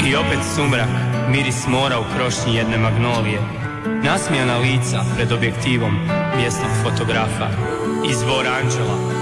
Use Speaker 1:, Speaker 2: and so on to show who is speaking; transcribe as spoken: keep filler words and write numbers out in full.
Speaker 1: I opet sumrak, miris mora u krošnji jedne magnolije, nasmijana lica pred objektivom mjesnog fotografa, i zvor anđela